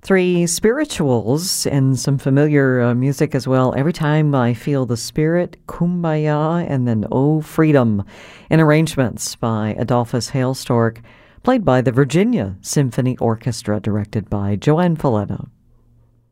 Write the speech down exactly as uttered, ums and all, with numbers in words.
Three spirituals and some familiar uh, music as well. Every Time I Feel the Spirit, Kumbaya, and then Oh Freedom, in arrangements by Adolphus Hailstork, played by the Virginia Symphony Orchestra, directed by Joanne Folletto.